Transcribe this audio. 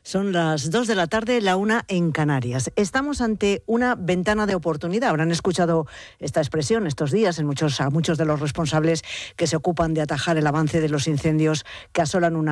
Son las 2 de la tarde, la 1 en Canarias. Estamos ante una ventana de oportunidad. Habrán escuchado esta expresión estos días a muchos de los responsables que se ocupan de atajar el avance de los incendios que asolan una